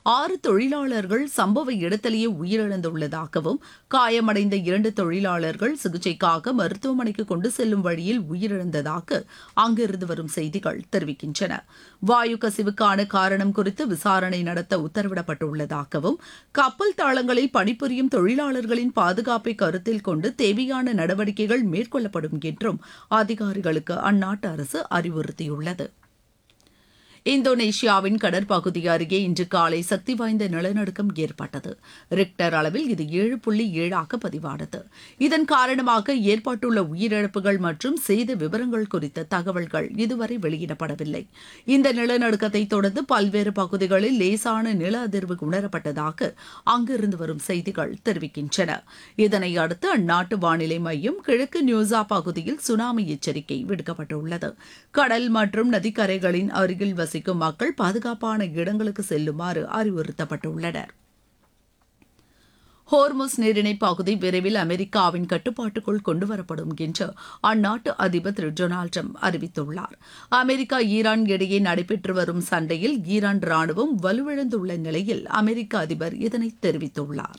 6 தொழிலாளர்கள் சம்பவ இடத்திலேயே உயிரிழந்துள்ளதாகவும் காயமடைந்த 2 தொழிலாளர்கள் சிகிச்சைக்காக மருத்துவமனைக்கு கொண்டு செல்லும் வழியில் உயிரிழந்ததாக அங்கிருந்து வரும் செய்திகள் தெரிவிக்கின்றன. வாயு கசிவுக்கான காரணம் குறித்து விசாரணை நடத்த உத்தரவிடப்பட்டுள்ளதாகவும் கப்பல் தளங்களில் பணிபுரியும் தொழிலாளர்களின் பாதுகாப்பை கருத்தில் கொண்டு தேவையான நடவடிக்கைகள் மேற்கொள்ளப்படும் என்றும் அதிகாரிகளுக்கு அந்நாட்டு அரசு அறிவுறுத்தியுள்ளது. இந்தோனேஷியாவின் கடற்பகுதி அருகே இன்று காலை சக்தி வாய்ந்த நிலநடுக்கம் ஏற்பட்டது. ரிக்டர் அளவில் இது 7.7 பதிவானது. இதன் காரணமாக ஏற்பட்டுள்ள உயிரிழப்புகள் மற்றும் சேத விவரங்கள் குறித்த தகவல்கள் இதுவரை வெளியிடப்படவில்லை. இந்த நிலநடுக்கத்தை தொடர்ந்து பல்வேறு பகுதிகளில் லேசான நில அதிர்வு உணரப்பட்டதாக அங்கிருந்து வரும் செய்திகள் தெரிவிக்கின்றன. இதனை அடுத்து அந்நாட்டு வானிலை மையம் கிழக்கு நியூசா பகுதியில் சுனாமி எச்சரிக்கை விடுக்கப்பட்டுள்ளது. கடல் மற்றும் நதிக்கரைகளின் அருகில் வசிக்கும் மக்கள் பாதுகாப்பான இடங்களுக்கு செல்லுமாறு அறிவுறுத்தப்பட்டுள்ளனர். ஹோர்முஸ் நீரிணை பகுதி விரைவில் அமெரிக்காவின் கட்டுப்பாட்டுக்குள் கொண்டுவரப்படும் என்று அந்நாட்டு அதிபர் திரு டொனால்டு டிரம்ப் அறிவித்துள்ளார். அமெரிக்கா ஈரான் இடையே நடைபெற்று வரும் சண்டையில் ஈரான் ராணுவம் வலுவிழந்துள்ள நிலையில் அமெரிக்க அதிபர் இதனை தெரிவித்துள்ளார்.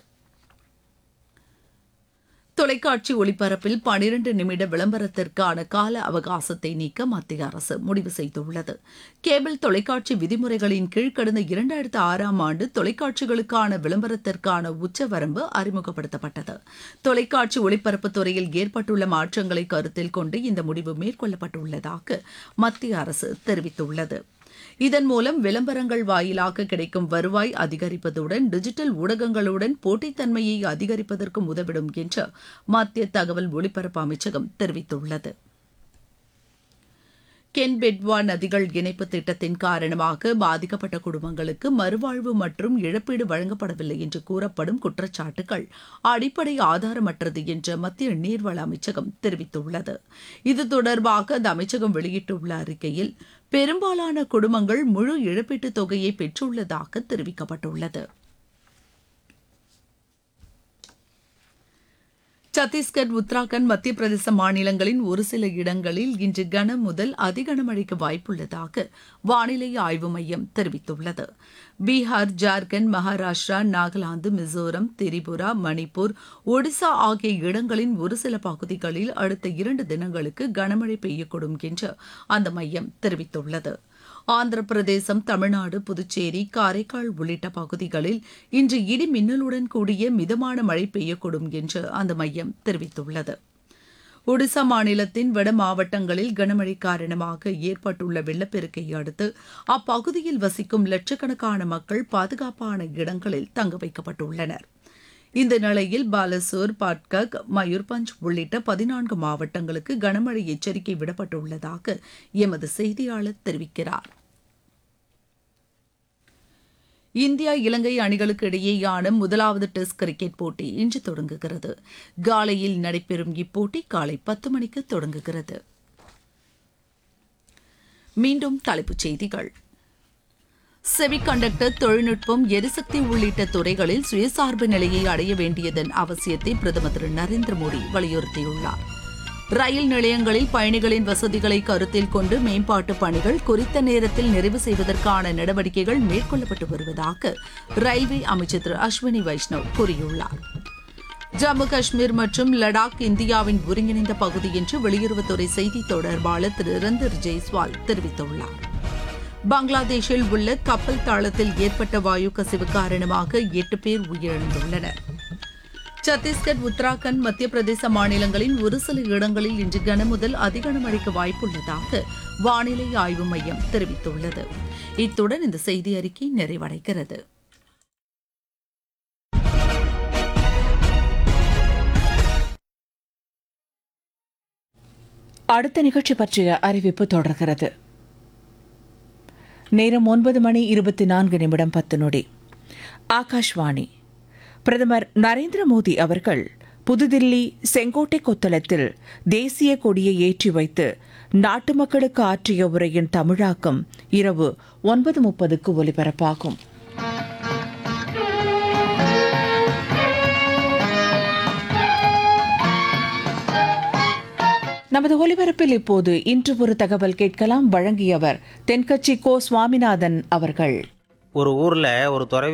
தொலைக்காட்சி ஒளிபரப்பில் 12 நிமிட விளம்பரத்திற்கான கால அவகாசத்தை நீக்க மத்திய அரசு முடிவு செய்துள்ளது. கேபிள் தொலைக்காட்சி விதிமுறைகளின் கீழ் கடந்த 2006ஆம் ஆண்டு தொலைக்காட்சிகளுக்கான விளம்பரத்திற்கான உச்சவரம்பு அறிமுகப்படுத்தப்பட்டது. தொலைக்காட்சி ஒளிபரப்புத் துறையில் ஏற்பட்டுள்ள மாற்றங்களை கருத்தில் கொண்டு இந்த முடிவு மேற்கொள்ளப்பட்டுள்ளதாக மத்திய அரசு தெரிவித்துள்ளது. இதன் மூலம் விளம்பரங்கள் வாயிலாக கிடைக்கும் வருவாய் அதிகரிப்பதுடன் டிஜிட்டல் ஊடகங்களுடன் போட்டித்தன்மையை அதிகரிப்பதற்கும் உதவிடும் என்று மத்திய தகவல் ஒலிபரப்பு அமைச்சகம் தெரிவித்துள்ளது. கென் பெட்வா நதிகள் இணைப்பு திட்டத்தின் காரணமாக பாதிக்கப்பட்ட குடும்பங்களுக்கு மறுவாழ்வு மற்றும் இழப்பீடு வழங்கப்படவில்லை என்று கூறப்படும் குற்றச்சாட்டுகள் அடிப்படை ஆதாரமற்றது என்று மத்திய நீர்வள அமைச்சகம் தெரிவித்துள்ளது. இது தொடர்பாக அந்த அமைச்சகம் வெளியிட்டுள்ள அறிக்கையில் பெரும்பாலான குடும்பங்கள் முழு இழப்பீட்டுத் தொகையை பெற்றுள்ளதாக தெரிவிக்கப்பட்டுள்ளது. சத்தீஸ்கர், உத்தராகண்ட், மத்திய பிரதேச மாநிலங்களின் ஒரு சில இடங்களில் இன்று கனம் முதல் அதிகனமழைக்கு வாய்ப்புள்ளதாக வானிலை ஆய்வு மையம் தெரிவித்துள்ளது. பீகார், ஜார்க்கண்ட், மகாராஷ்டிரா, நாகாலாந்து, மிசோரம், திரிபுரா, மணிப்பூர், ஒடிசா ஆகிய இடங்களின் ஒரு சில பகுதிகளில் அடுத்த 2 தினங்களுக்கு கனமழை பெய்யக்கூடும் என்று அந்த மையம் தெரிவித்துள்ளது. ஆந்திர பிரதேசம், தமிழ்நாடு, புதுச்சேரி, காரைக்கால் உள்ளிட்ட பகுதிகளில் இன்று இடி மின்னலுடன் கூடிய மிதமான மழை பெய்யக்கூடும் என்று அந்த மையம் தெரிவித்துள்ளது. ஒடிசா மாநிலத்தின் வட மாவட்டங்களில் கனமழை காரணமாக ஏற்பட்டுள்ள வெள்ளப்பெருக்கை அடுத்து அப்பகுதியில் வசிக்கும் லட்சக்கணக்கான மக்கள் பாதுகாப்பான இடங்களில் தங்க வைக்கப்பட்டுள்ளனர். இந்த நிலையில் பாலசோர், பாட்கக், மயூர்பஞ்ச் உள்ளிட்ட 14 மாவட்டங்களுக்கு கனமழை எச்சரிக்கை விடப்பட்டுள்ளதாக எமது செய்தியாளர் தெரிவிக்கிறார். இந்தியா இலங்கை அணிகளுக்கு இடையேயான முதலாவது டெஸ்ட் கிரிக்கெட் போட்டி இன்று தொடங்குகிறது. காலையில் நடைபெறும் இப்போட்டி காலை 10 மணிக்கு தொடங்குகிறது. மீண்டும் தலைப்புச் செய்திகள். செமிகண்டக்டர் தொழில்நுட்பம், எரிசக்தி உள்ளிட்ட துறைகளில் சுயசார்பு நிலையை அடைய வேண்டியதன் அவசியத்தை பிரதமர் திரு நரேந்திர மோடி வலியுறுத்தியுள்ளார். ரயில் நிலையங்களில் பயணிகளின் வசதிகளை கருத்தில் கொண்டு மேம்பாட்டு பணிகள் குறித்த நேரத்தில் நிறைவு செய்வதற்கான நடவடிக்கைகள் மேற்கொள்ளப்பட்டு வருவதாக ரயில்வே அமைச்சர் திரு அஸ்வினி வைஷ்ணவ் கூறியுள்ளார். ஜம்மு காஷ்மீர் மற்றும் லடாக் இந்தியாவின் ஒருங்கிணைந்த பகுதி என்று வெளியுறவுத்துறை செய்தி தொடர்பாளர் திரு ரந்தர் ஜெய்ஸ்வால் தெரிவித்துள்ளார். பங்களாதேஷில் உள்ள கப்பல் தளத்தில் ஏற்பட்ட வாயு கசிவு காரணமாக 8 பேர் உயிரிழந்துள்ளனர். சத்தீஸ்கர், உத்தராகண்ட், மத்திய பிரதேச மாநிலங்களின் ஒரு சில இடங்களில் இன்று கனமுதல் அதிகனமழைக்கு வாய்ப்புள்ளதாக வானிலை ஆய்வு மையம் தெரிவித்துள்ளது. இத்துடன் இந்த செய்தி அறிக்கை நிறைவடைகிறது. அடுத்த நிகழ்ச்சி பற்றிய அறிவிப்பு தொடர்கிறது. நேரம் 9:24 ஆகாஷ்வாணி. பிரதமர் நரேந்திர மோடி அவர்கள் புதுதில்லி செங்கோட்டை கொத்தளத்தில் தேசிய கொடியை ஏற்றி வைத்து நாட்டு மக்களுக்கு ஆற்றிய உரையின் தமிழாக்கம் இரவு 9:30 ஒலிபரப்பாகும். நமது ஒலிபரப்பில் இப்போது இன்று ஒரு தகவல் கேட்கலாம். வழங்கியவர் தென்கட்சி கோ சுவாமிநாதன் அவர்கள். ஒரு ஊர்ல ஒரு துறவி